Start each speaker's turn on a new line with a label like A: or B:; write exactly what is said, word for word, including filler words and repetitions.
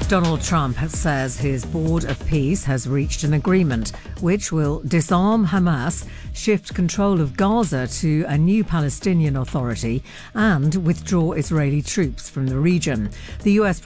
A: Donald Trump says his Board of Peace has reached an agreement which will disarm Hamas, shift control of Gaza to a new Palestinian Authority and withdraw Israeli troops from the region. The U S